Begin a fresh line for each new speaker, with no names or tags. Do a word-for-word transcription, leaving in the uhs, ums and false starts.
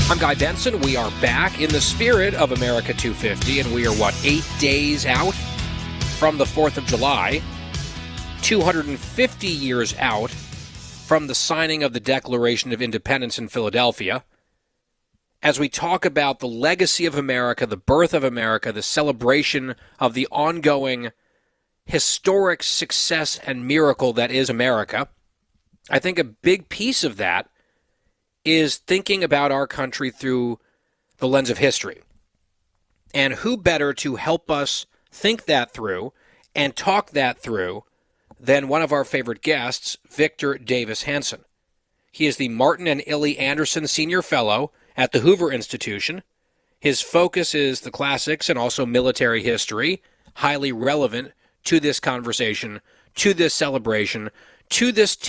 I'm Guy Benson. We are back in the spirit of America two fifty, and we are, what, eight days out from the fourth of July, two hundred fifty years out from the signing of the Declaration of Independence in Philadelphia. As we talk about the legacy of America, the birth of America, the celebration of the ongoing historic success and miracle that is America, I think a big piece of that is thinking about our country through the lens of history. And who better to help us think that through and talk that through than one of our favorite guests, Victor Davis Hanson. He is the Martin and Illie Anderson Senior Fellow at the Hoover Institution. His focus is the classics and also military history, highly relevant to this conversation, to this celebration, to this